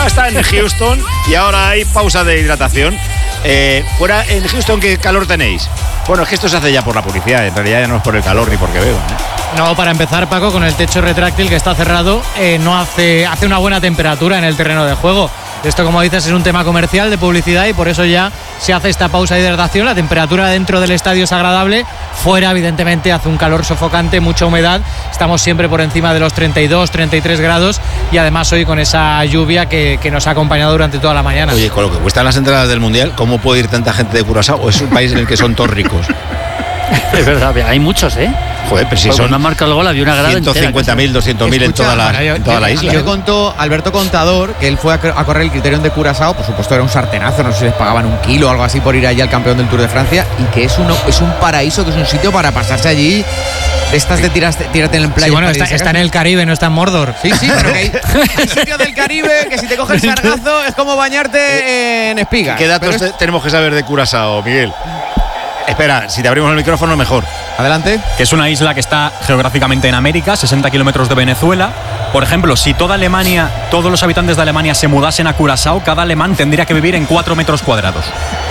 Está en Houston y ahora hay pausa de hidratación. Fuera en Houston, ¿qué calor tenéis? Bueno, es que esto se hace ya por la publicidad, en realidad ya no es por el calor ni porque bebo, No, para empezar, Paco, con el techo retráctil que está cerrado, no hace una buena temperatura en el terreno de juego. Esto, como dices, es un tema comercial de publicidad y por eso ya se hace esta pausa de hidratación. La temperatura dentro del estadio es agradable. Fuera, evidentemente, hace un calor sofocante, mucha humedad. Estamos siempre por encima de los 32, 33 grados y además hoy con esa lluvia que nos ha acompañado durante toda la mañana. Oye, con lo que cuestan las entradas del Mundial, ¿cómo puede ir tanta gente de Curazao? ¿O es un país en el que son todos ricos? Es verdad, hay muchos, Joder, pero si pues son cuando han marcado el gol había una grada 150.000, 200.000 en toda la isla. Yo contó Alberto Contador que él fue a correr el Criterium de Curazao, por supuesto era un sartenazo, no sé si les pagaban 1 kilo o algo así por ir allí al campeón del Tour de Francia, y que es un paraíso, que es un sitio para pasarse allí. Estas de tírate en el playa. Sí, bueno, está en el Caribe, no está en Mordor. Sí, pero que hay sitios del Caribe que si te coges el sargazo es como bañarte en espigas. ¿Qué datos tenemos que saber de Curazao, Miguel? Espera, si te abrimos el micrófono mejor. Adelante. Que es una isla que está geográficamente en América, 60 kilómetros de Venezuela. Por ejemplo, si todos los habitantes de Alemania se mudasen a Curazao, cada alemán tendría que vivir en 4 metros cuadrados.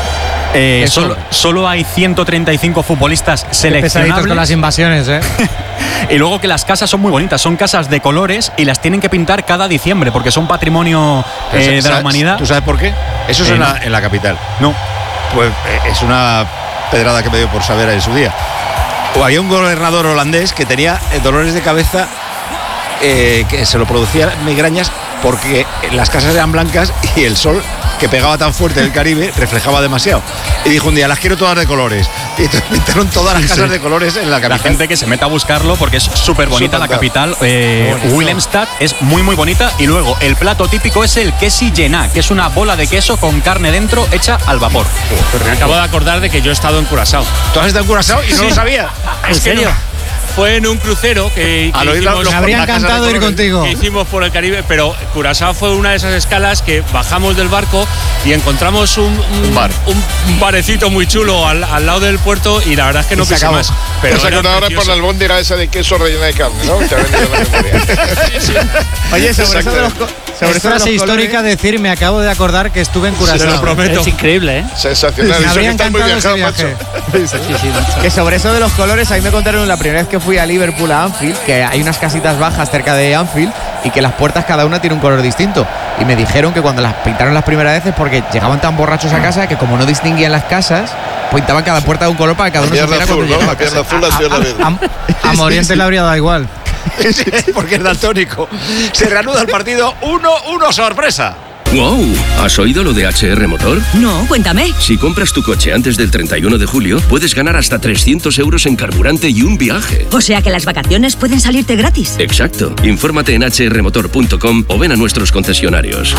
Solo hay 135 futbolistas seleccionables con las invasiones, Y luego que las casas son muy bonitas, son casas de colores y las tienen que pintar cada diciembre porque son patrimonio de la humanidad. ¿Tú sabes por qué? Eso es en la capital. No. Pues es una pedrada que me dio por saber en su día. O había un gobernador holandés que tenía dolores de cabeza, que se lo producía migrañas porque las casas eran blancas y el sol que pegaba tan fuerte del Caribe reflejaba demasiado. Y dijo un día, las quiero todas de colores. Y entonces pintaron todas las casas de colores en la capital. La gente que se meta a buscarlo porque es súper bonita la capital. Willemstad es muy muy bonita. Y luego el plato típico es el quesi llená, que es una bola de queso con carne dentro hecha al vapor. Me acabo de acordar de que yo he estado en Curazao. ¿Tú has estado en Curazao y no lo sabías? ¿En serio? Fue en un crucero que hicimos, me habría encantado ir contigo. Que hicimos por el Caribe, pero Curazao fue una de esas escalas que bajamos del barco y encontramos un barecito muy chulo al lado del puerto y la verdad es que no quise más. Pero se acuerda ahora por la albóndiga esa de queso rellena de carne, ¿no? Te ha venido la memoria. Oye, sobre eso de los es frase histórica decir, me acabo de acordar que estuve en Curazao. Se lo prometo. Es increíble, Sensacional. Me habría encantado ese viaje. Que sobre eso de los colores, a mí me contaron la primera vez que fui a Liverpool, a Anfield, que hay unas casitas bajas cerca de Anfield y que las puertas cada una tiene un color distinto. Y me dijeron que cuando las pintaron las primeras veces, porque llegaban tan borrachos a casa que como no distinguían las casas, pintaban cada puerta de un color para que cada uno supiera cuando llegaba a casa. La pierna azul, la pierna verde. A Morientes le habría dado igual. Porque es daltónico. Se reanuda el partido 1-1, sorpresa. ¡Wow! ¿Has oído lo de HR Motor? No, cuéntame. Si compras tu coche antes del 31 de julio, puedes ganar hasta 300 euros en carburante y un viaje. O sea que las vacaciones pueden salirte gratis. Exacto. Infórmate en hrmotor.com o ven a nuestros concesionarios.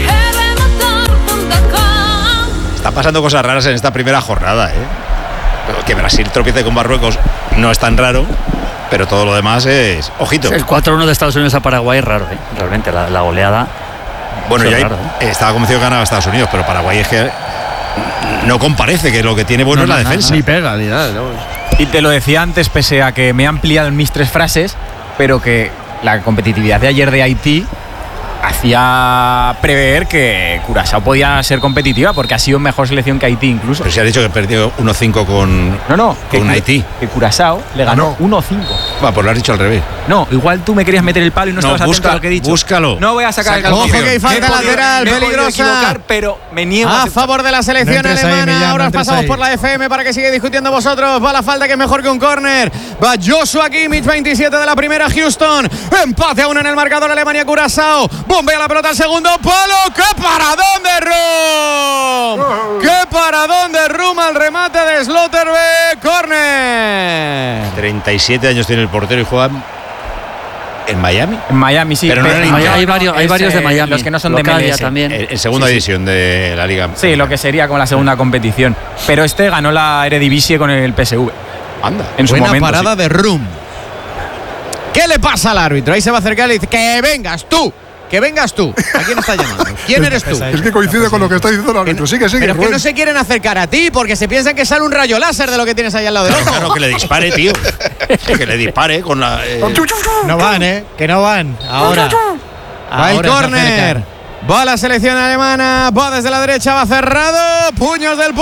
Están pasando cosas raras en esta primera jornada, Que Brasil tropiece con Marruecos no es tan raro, pero todo lo demás es... Ojito. El 4-1 de Estados Unidos a Paraguay es raro, realmente, la goleada. Bueno, yo estaba convencido que ganaba Estados Unidos, pero Paraguay es que no comparece, que lo que tiene bueno es la defensa. Ni pega, ni nada. No. Y te lo decía antes, pese a que me he ampliado en mis 3 frases, pero que la competitividad de ayer de Haití hacía prever que Curazao podía ser competitiva porque ha sido mejor selección que Haití incluso. Pero se ha dicho que perdió 1-5 con Haití. Que Curazao le ganó 1-5. Pues lo has dicho al revés. No, igual tú me querías meter el palo y no estabas atento a lo que he dicho. Búscalo. No voy a sacar el Ojo que hay falta lateral peligrosa. Pero me niego a favor de la selección alemana. Ahora pasamos por la FM para que siga discutiendo vosotros. Va la falta que es mejor que un córner. Va Joshua Kimmich, 27 de la primera. Houston. Empate a 1 en el marcador. Alemania-Curazao. Bombea la pelota al segundo palo. ¡Qué paradón de Rum! ¡Qué paradón de Rum al remate de Slotterbeck! ¡Córner! 37 años tiene el portero y juega en Miami. En Miami, sí. Pero hay varios de Miami. Los que no son Localia de MLS. También. En segunda división de la Liga. Sí, lo que sería como la segunda competición. Pero ganó la Eredivisie con el PSV. Anda. En su buena momento, parada de Rum. ¿Qué le pasa al árbitro? Ahí se va a acercar y le dice, ¡que vengas tú! ¡Que vengas tú! ¿A quién está llamando? ¿Quién eres tú? Es que coincide con lo que está diciendo el árbitro. Sigue. Pero es que no se quieren acercar a ti porque se piensan que sale un rayo láser de lo que tienes ahí al lado del ojo. Claro, que le dispare, tío. Que le dispare con la... No van, que no van. Ahora. Va el córner. Va la selección alemana, va desde la derecha, va cerrado, puños del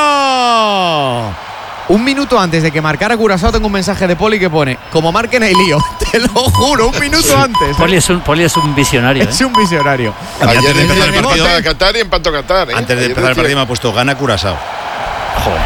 portero. Un minuto antes de que marcara Curazao tengo un mensaje de Poli que pone: como marquen hay lío. Te lo juro, un minuto antes. Poli es un visionario. Es un visionario. Ayer de empezar el partido a Qatar y empató Qatar. Antes de empezar el partido me ha puesto gana Curazao. Joder.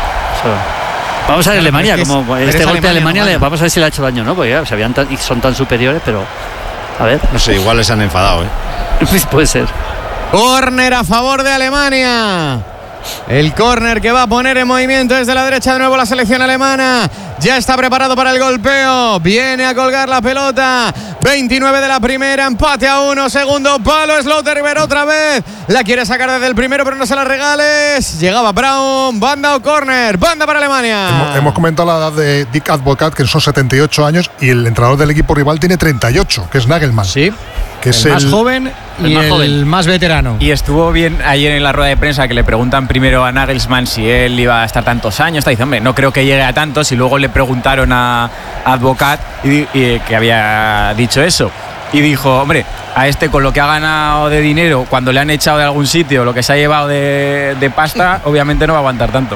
Vamos a ver Alemania, como este golpe de Alemania, vamos a ver si le ha hecho daño, ¿no? Porque ya, son tan superiores, pero a ver. No sé, igual les han enfadado, Pues puede ser. Córner a favor de Alemania. El córner que va a poner en movimiento desde la derecha de nuevo la selección alemana. Ya está preparado para el golpeo. Viene a colgar la pelota. 29 de la primera, empate a 1. Segundo palo, Slaughterberg otra vez. La quiere sacar desde el primero, pero no se la regales. Llegaba Braun, banda o córner. Banda para Alemania. Hemos comentado la edad de Dick Advocat, que son 78 años, y el entrenador del equipo rival tiene 38, que es Nagelsmann. Sí. Que es el más joven y el más veterano. Y estuvo bien ayer en la rueda de prensa que le preguntan primero a Nagelsmann si él iba a estar tantos años. Dice, hombre, no creo que llegue a tantos. Y luego le preguntaron a Advocat y que había dicho eso. Y dijo, hombre, a este con lo que ha ganado de dinero, cuando le han echado de algún sitio, lo que se ha llevado de pasta, obviamente no va a aguantar tanto.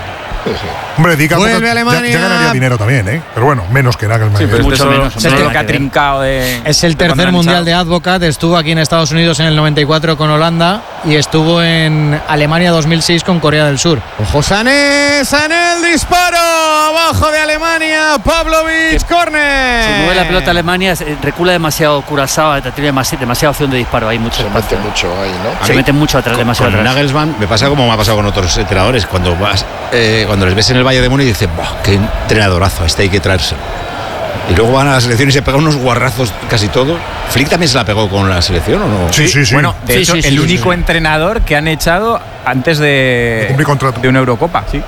Hombre, Dick Advocat ya ganaría dinero también, pero bueno, menos que Nagelsmann. Sí, pero mucho menos. Es lo que ha trincado de... Es el tercer mundial de Advocat. Estuvo aquí en Estados Unidos en el 94 con Holanda y estuvo en Alemania 2006 con Corea del Sur. Ojo, Sané, el disparo abajo de Alemania. Pavlovic, córner. Se mueve la pelota Alemania, recula demasiado Curazao, tiene demasiada opción de disparo. Hay mucho espacio. Se mete mucho ahí, ¿no? Se mete mucho atrás, demasiado con atrás. Nagelsmann me pasa como me ha pasado con otros entrenadores. Cuando les ves en el Valle de Múnich dices, qué entrenadorazo, hay que traérselo. Y luego van a la selección y se pegan unos guarrazos casi todo. ¿Flick también se la pegó con la selección o no? Sí. Bueno, de hecho, el único entrenador que han echado antes de cumplir contrato de una Eurocopa. Sí.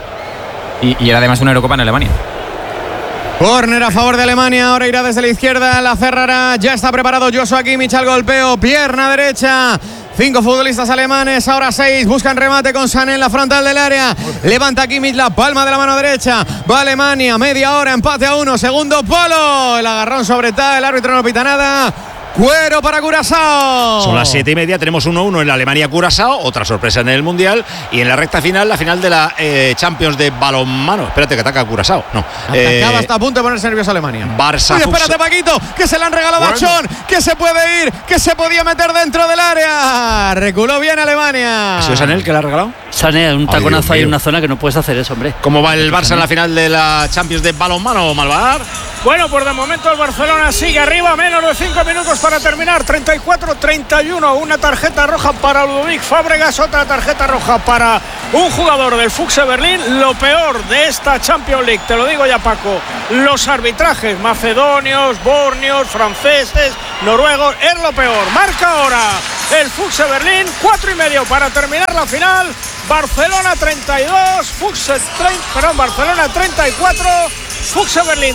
Y era además una Eurocopa en Alemania. Córner a favor de Alemania, ahora irá desde la izquierda, la cerrará, ya está preparado Joshua Kimmich al golpeo, pierna derecha. 5 futbolistas alemanes, ahora 6, buscan remate con Sané en la frontal del área. Levanta Kimmich la palma de la mano derecha. Va Alemania, media hora, empate a 1, segundo palo. El agarrón sobre tal, el árbitro no pita nada. Cuero para Curazao. Son las 7:30, tenemos 1-1 en la Alemania-Curazao, otra sorpresa en el Mundial, y en la recta final, la final de la Champions de balonmano. Espérate que ataca Curazao. No. Atacaba hasta a punto de ponerse nervioso Alemania. Barça. Uy, espérate, Paquito, que se le han regalado a Chon, que se puede ir, que se podía meter dentro del área. Reculó bien Alemania. ¿Ha sido Sané el que le ha regalado? Sané, un taconazo ahí en una zona que no puedes hacer eso, hombre. ¿Cómo va el Barça en la final de la Champions de balonmano, Malvar? Bueno, pues de momento el Barcelona sigue arriba, menos de 5 minutos para terminar, 34-31, una tarjeta roja para Ludovic Fábregas, otra tarjeta roja para un jugador del Füchse Berlín. Lo peor de esta Champions League, te lo digo ya, Paco, los arbitrajes macedonios, bosnios, franceses, noruegos, es lo peor. Marca ahora el Füchse Berlín, 4:30 para terminar la final. Barcelona 32, Barcelona 34, Füchse Berlín